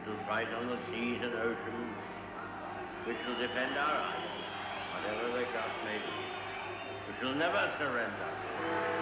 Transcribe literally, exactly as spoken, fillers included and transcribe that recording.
shall fight on the seas and oceans, we shall defend our island, whatever the cost may be. We shall never surrender.